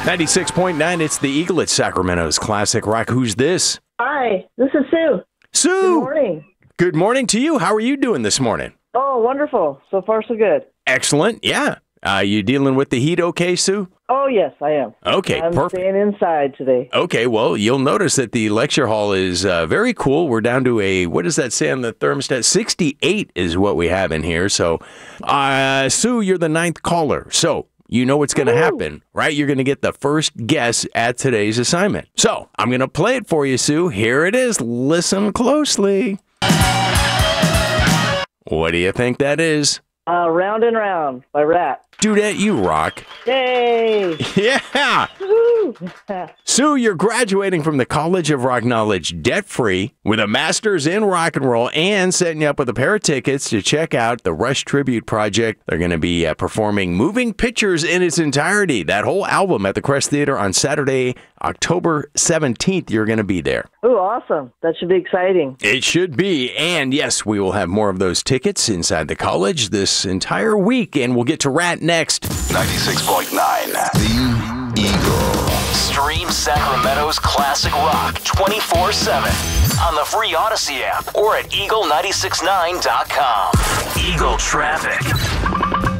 96.9, it's the Eagle at Sacramento's Classic Rock. Who's this? Hi, this is Sue. Sue! Good morning. Good morning to you. How are you doing this morning? Oh, wonderful. So far, so good. Excellent, yeah. You dealing with the heat okay, Sue? Oh, yes, I am. Okay, I'm perfect. staying inside today. Okay, well, you'll notice that the lecture hall is very cool. We're down to what does that say on the thermostat? 68 is what we have in here. So, Sue, you're the 9th caller. So, you know what's going to happen, right? You're going to get the first guess at today's assignment. So, I'm going to play it for you, Sue. Here it is. Listen closely. What do you think that is? Round and Round by Rat. Dudette, you rock. Yay! Yeah! Woo! Sue, you're graduating from the College of Rock Knowledge debt-free with a master's in rock and roll and setting you up with a pair of tickets to check out the Rush Tribute Project. They're going to be performing Moving Pictures in its entirety, that whole album at the Crest Theater on Saturday, October 17th. You're going to be there. Ooh, awesome. That should be exciting. It should be. And yes, we will have more of those tickets inside the college this entire week. And we'll get to Rat next. 96.9 The Eagle. Stream Sacramento's classic rock 24/7 on the free Odyssey app or at eagle969.com. Eagle Traffic.